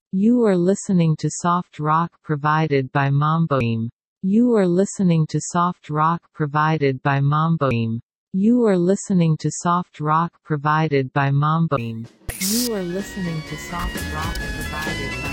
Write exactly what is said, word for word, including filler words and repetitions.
You are listening to soft rock provided by Mamboim. You are listening to soft rock provided by Mamboim. You are listening to soft rock provided by Mamboim. You are listening to soft rock provided by